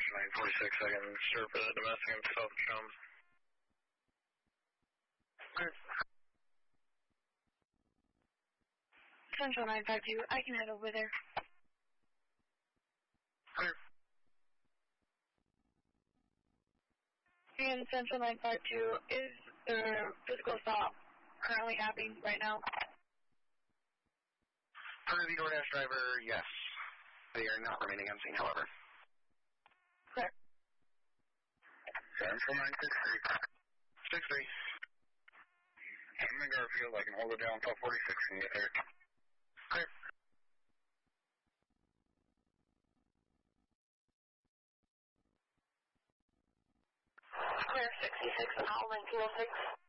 946, I can serve for the domestic and South Chum. Central 952, I can head over there. Clear. And Central 952, is the physical stop currently happening right now? For the DoorDash driver, yes. They are not remaining on scene, however. Clear. Central 963. 63. I'm in Garfield, I can hold it down until 46 and get there. Clear. Clear 66 and all 1906.